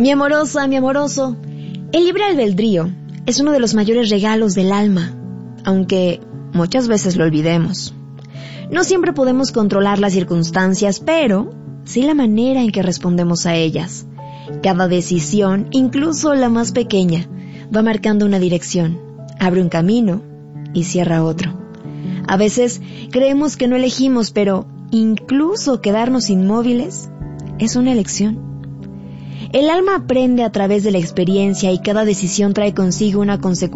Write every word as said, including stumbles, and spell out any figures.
Mi amorosa, mi amoroso, el libre albedrío es uno de los mayores regalos del alma, aunque muchas veces lo olvidemos. No siempre podemos controlar las circunstancias, pero sí la manera en que respondemos a ellas. Cada decisión, incluso la más pequeña, va marcando una dirección, abre un camino y cierra otro. A veces creemos que no elegimos, pero incluso quedarnos inmóviles es una elección. El alma aprende a través de la experiencia y cada decisión trae consigo una consecuencia